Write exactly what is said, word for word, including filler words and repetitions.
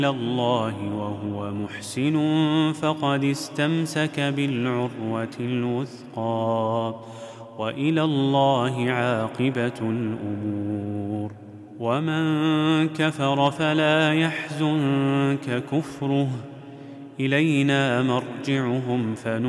الله وهو محسن فقد استمسك بالعروة الوثقى، وإلى الله عاقبة الأمور. ومن كفر فلا يحزنك كفره، إلينا مرجعهم فننظر